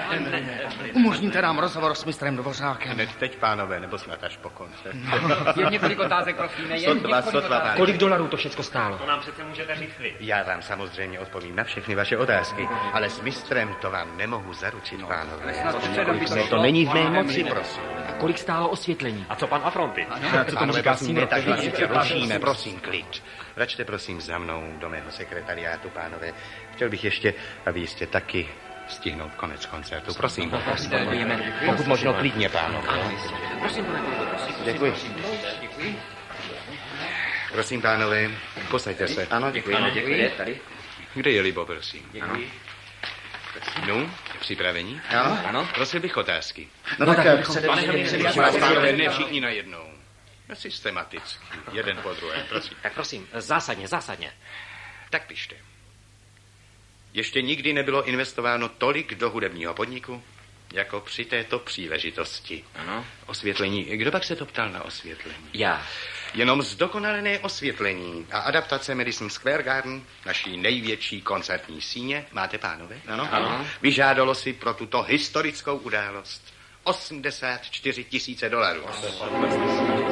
Umožníte nám rozhovor s mistrem Dvořákem. Hned teď, pánové, nebo snad až po koncert. Jen několik otázek, prosím. Sotva. Kolik dolarů to všechno stálo? To nám přece můžete říct vy. Já vám samozřejmě odpovím na všechny vaše otázky, ale s mistrem to vám nemohu zaručit, pánové. To není v mé moci, prosím. Kolik stálo osvětlení? A co pan Afronty? Pánové, prosím, ne tak hlasitě rušíme, prosím, klid. Račte, prosím, za mnou do mého sekretariátu, pánové. Chtěl bych ještě, a vy jste taky, stihnout konec koncertu. Prosím. Pokud možno klidně, pánové. Prosím, pane kolego, prosím. Děkuji. Prosím, pánové, posaďte se. Ano, děkuji. Tady. Kde je Libo, prosím? Děkuji. No, připravení? Ano. Prosil bych otázky. No tak, Pánové, ne všichni najednou. Systematicky, jeden po druhém, prosím. Tak prosím, zásadně. Tak pište. Ještě nikdy nebylo investováno tolik do hudebního podniku, jako při této příležitosti. Ano. Osvětlení. Kdo pak se to ptal na osvětlení? Já. Jenom zdokonalené osvětlení a adaptace Madison Square Garden, naší největší koncertní síně, máte, pánové? Ano. Vyžádalo si pro tuto historickou událost $84 000.